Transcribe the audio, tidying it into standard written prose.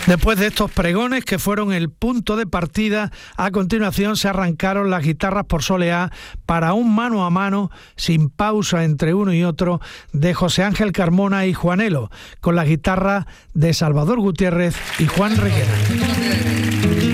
Después de estos pregones que fueron el punto de partida, a continuación se arrancaron las guitarras por soleá para un mano a mano, sin pausa entre uno y otro, de José Ángel Carmona y Juanelo, con la guitarra de Salvador Gutiérrez y Juan Requena.